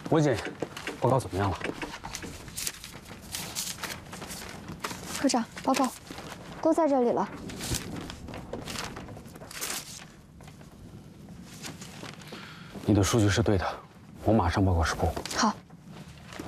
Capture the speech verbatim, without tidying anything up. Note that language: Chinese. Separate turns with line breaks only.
吴姐，报告怎么样了？
科长，报告，都在这里了。
你的数据是对的，我马上报告师部。
好。